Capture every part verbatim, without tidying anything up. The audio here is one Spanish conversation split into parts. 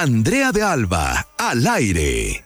Andrea de Alba, al aire.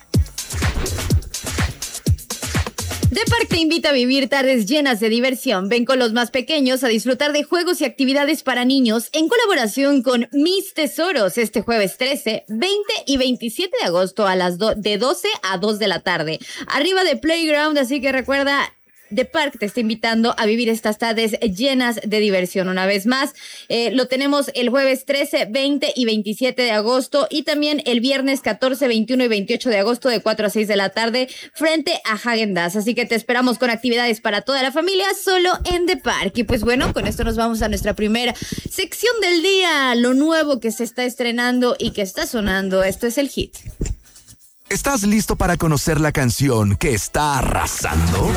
The Park te invita a vivir tardes llenas de diversión. Ven con los más pequeños a disfrutar de juegos y actividades para niños en colaboración con Mis Tesoros este jueves trece, veinte y veintisiete de agosto a las do- de doce a dos de la tarde. Arriba de Playground, así que recuerda, The Park te está invitando a vivir estas tardes llenas de diversión. Una vez más, eh, lo tenemos el jueves trece, veinte y veintisiete de agosto y también el viernes catorce, veintiuno y veintiocho de agosto de cuatro a seis de la tarde frente a Häagen-Dazs. Así que te esperamos con actividades para toda la familia solo en The Park. Y pues bueno, con esto nos vamos a nuestra primera sección del día, lo nuevo que se está estrenando y que está sonando. Esto es el hit. ¿Estás listo para conocer la canción que está arrasando?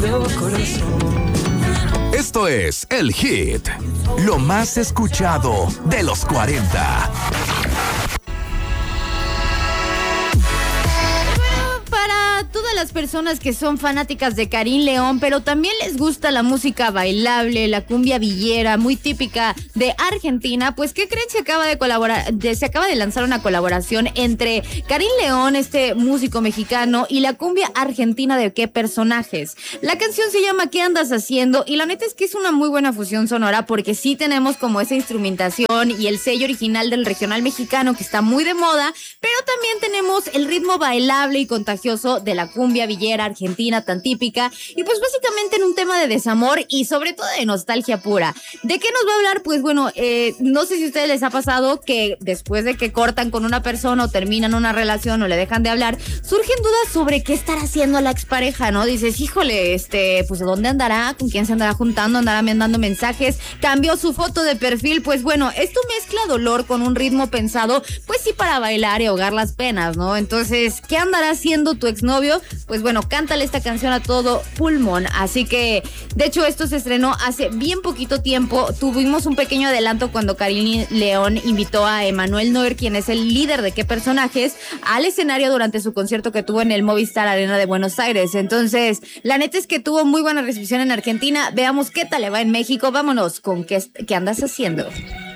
Esto es El Hit, lo más escuchado de los cuarenta. Para todas las personas que son fanáticas de Karim León, pero también les gusta la música bailable, la cumbia villera, muy típica de Argentina, pues ¿qué creen? Se acaba de colaborar, de, se acaba de lanzar una colaboración entre Karim León, este músico mexicano, y la cumbia argentina de ¿Qué personajes? La canción se llama ¿Qué andas haciendo? Y la neta es que es una muy buena fusión sonora porque sí tenemos como esa instrumentación y el sello original del regional mexicano que está muy de moda, pero también tenemos el ritmo bailable y contagioso de la cumbia villera argentina tan típica y pues básicamente en un tema de desamor y sobre todo de nostalgia pura. ¿De qué nos va a hablar? Pues bueno, eh, no sé si a ustedes les ha pasado que después de que cortan con una persona o terminan una relación o le dejan de hablar, surgen dudas sobre qué estará haciendo la expareja, ¿no? Dices, híjole, este, pues ¿dónde andará? ¿Con quién se andará juntando? ¿Andará mandando mensajes? ¿Cambió su foto de perfil? Pues bueno, esto mezcla dolor con un ritmo pensado, pues sí, para bailar y ahogar las penas, ¿no? Entonces, ¿qué andará haciendo tu exnovio? Pues bueno, cántale esta canción a todo pulmón. Así que, de hecho, esto se estrenó hace bien poquito tiempo. Tuvimos un pequeño adelanto cuando Karim León invitó a Emanuel Noer, quien es el líder de ¿Qué personajes?, al escenario durante su concierto que tuvo en el Movistar Arena de Buenos Aires. Entonces, la neta es que tuvo muy buena recepción en Argentina. Veamos qué tal le va en México. Vámonos con ¿Qué, qué andas haciendo?